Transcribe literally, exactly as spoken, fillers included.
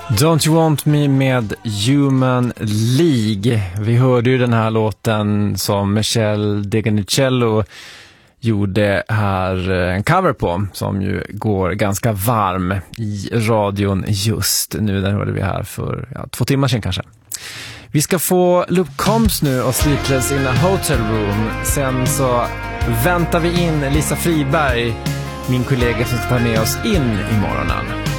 Don't You Want Me med Human League. Vi hörde ju den här låten som Michelle Deganicello gjorde här en cover på, som ju går ganska varm i radion just nu. Den hörde vi här för ja, två timmar sedan kanske. Vi ska få Luke Combs nu och Sleepless in a Hotel Room. Sen så väntar vi in Lisa Friberg, min kollega som ska ta med oss in i morgonen.